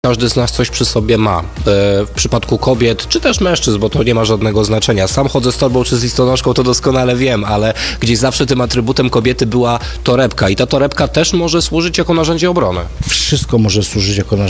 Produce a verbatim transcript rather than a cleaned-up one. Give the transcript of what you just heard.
Każdy z nas coś przy sobie ma. W przypadku kobiet, czy też mężczyzn, bo to nie ma żadnego znaczenia. Sam chodzę z torbą czy z listonoszką, to doskonale wiem, ale gdzieś zawsze tym atrybutem kobiety była torebka i ta torebka też może służyć jako narzędzie obrony. Wszystko może służyć jako narzędzie